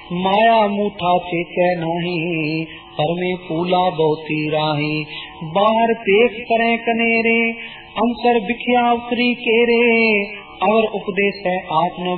माया मूठा चेचे नहीं, पर में पूला बहुती राही। बाहर पेख करें कनेरे, अंतर बिखिया उतरी केरे, और उपदेश है आत्म